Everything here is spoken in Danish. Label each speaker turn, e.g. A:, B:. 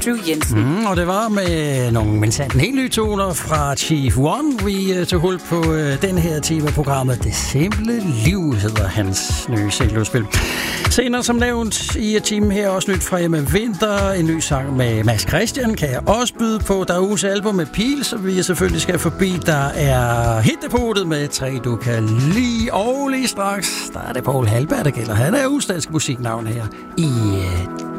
A: Drew Jensen.
B: Og det var med nogle mindst helt nye toner fra Chief One. Vi tog hul på den her time af programmet. Det simple liv hedder hans nye single-udspil. Senere som nævnt i timen her også nyt fra Emma Winther. En ny sang med Mads Christian kan jeg også byde på. Der er uges album med Pil, som vi selvfølgelig skal forbi. Der er hitdepotet med 3 du kan lide. Og lige straks, der er det Paul Halberg, der gælder. Han er uges dansk musiknavn her i